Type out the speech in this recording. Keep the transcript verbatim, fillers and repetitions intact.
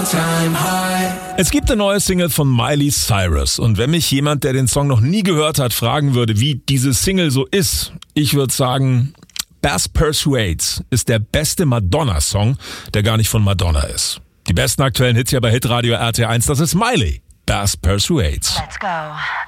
Es gibt eine neue Single von Miley Cyrus und wenn mich jemand, der den Song noch nie gehört hat, fragen würde, wie diese Single so ist, ich würde sagen, Bass Persuades ist der beste Madonna-Song, der gar nicht von Madonna ist. Die besten aktuellen Hits ja bei Hitradio R T eins, das ist Miley, Bass Persuades. Let's go.